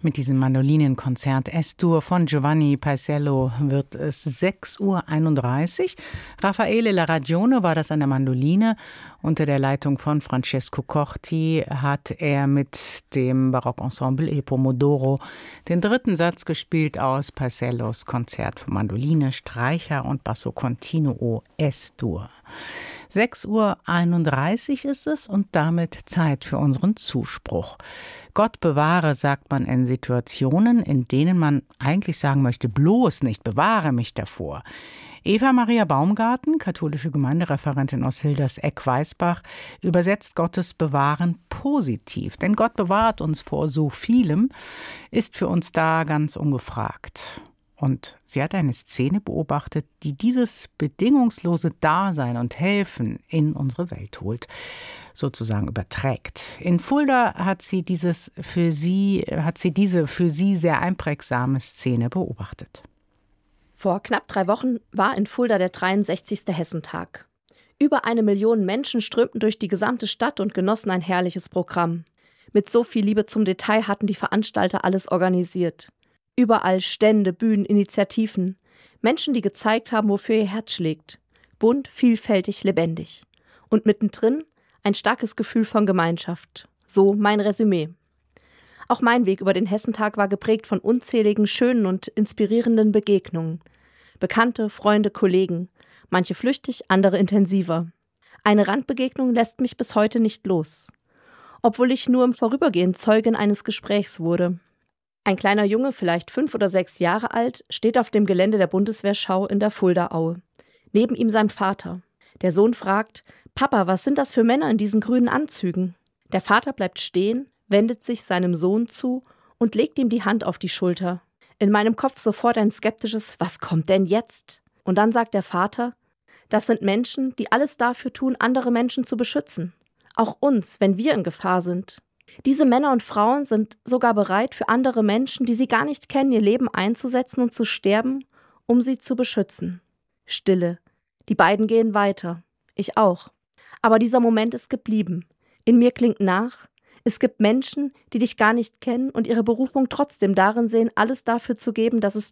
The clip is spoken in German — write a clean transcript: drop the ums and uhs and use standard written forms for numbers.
Mit diesem Mandolinenkonzert S-Dur von Giovanni Paisiello wird es 6:31 Uhr. Raffaele Larragione war das an der Mandoline. Unter der Leitung von Francesco Corti hat er mit dem Barockensemble E Pomodoro den dritten Satz gespielt aus Paisiellos Konzert für Mandoline, Streicher und Basso Continuo S-Dur. 6:31 Uhr ist es und damit Zeit für unseren Zuspruch. Gott bewahre, sagt man in Situationen, in denen man eigentlich sagen möchte, bloß nicht, bewahre mich davor. Eva Maria Baumgarten, katholische Gemeindereferentin aus Hilderseck-Weißbach, übersetzt Gottes Bewahren positiv. Denn Gott bewahrt uns vor so vielem, ist für uns da ganz ungefragt. Und sie hat eine Szene beobachtet, die dieses bedingungslose Dasein und Helfen in unsere Welt holt, sozusagen überträgt. In Fulda hat sie diese für sie sehr einprägsame Szene beobachtet. Vor knapp 3 Wochen war in Fulda der 63. Hessentag. Über 1 Million Menschen strömten durch die gesamte Stadt und genossen ein herrliches Programm. Mit so viel Liebe zum Detail hatten die Veranstalter alles organisiert. Überall Stände, Bühnen, Initiativen. Menschen, die gezeigt haben, wofür ihr Herz schlägt. Bunt, vielfältig, lebendig. Und mittendrin ein starkes Gefühl von Gemeinschaft. So mein Resümee. Auch mein Weg über den Hessentag war geprägt von unzähligen, schönen und inspirierenden Begegnungen. Bekannte, Freunde, Kollegen. Manche flüchtig, andere intensiver. Eine Randbegegnung lässt mich bis heute nicht los. Obwohl ich nur im Vorübergehen Zeugin eines Gesprächs wurde. Ein kleiner Junge, vielleicht 5 oder 6 Jahre alt, steht auf dem Gelände der Bundeswehrschau in der Fuldaaue. Neben ihm sein Vater. Der Sohn fragt: »Papa, was sind das für Männer in diesen grünen Anzügen?« Der Vater bleibt stehen, wendet sich seinem Sohn zu und legt ihm die Hand auf die Schulter. In meinem Kopf sofort ein skeptisches: Was kommt denn jetzt? Und dann sagt der Vater: Das sind Menschen, die alles dafür tun, andere Menschen zu beschützen. Auch uns, wenn wir in Gefahr sind. Diese Männer und Frauen sind sogar bereit, für andere Menschen, die sie gar nicht kennen, ihr Leben einzusetzen und zu sterben, um sie zu beschützen. Stille. Die beiden gehen weiter. Ich auch. Aber dieser Moment ist geblieben. In mir klingt nach: Es gibt Menschen, die dich gar nicht kennen und ihre Berufung trotzdem darin sehen, alles dafür zu geben, dass es